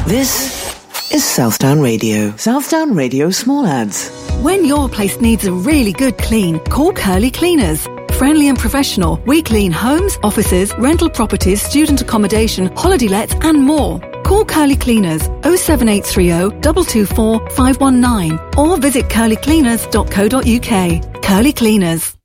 This is Southdown Radio. Southdown Radio Small Ads. When your place needs a really good clean, call Curly Cleaners. Friendly and professional, we clean homes, offices, rental properties, student accommodation, holiday lets and more. Call Curly Cleaners 07830 224 519 or visit curlycleaners.co.uk. Curly Cleaners.